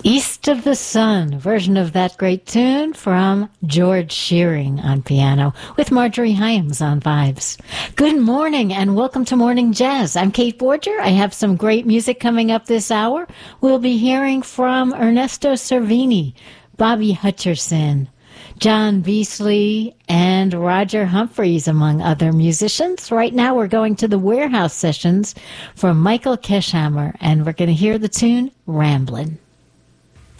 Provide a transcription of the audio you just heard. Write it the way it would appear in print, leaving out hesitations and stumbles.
East of the Sun, version of that great tune from George Shearing on piano with Marjorie Hyams on vibes. Good morning and welcome to Morning Jazz. I'm Kate Borger. I have some great music coming up this hour. We'll be hearing from Ernesto Cervini, Bobby Hutcherson, John Beasley, and Roger Humphreys, among other musicians. Right now we're going to the Warehouse Sessions from Michael Keshammer, and we're going to hear the tune Ramblin'.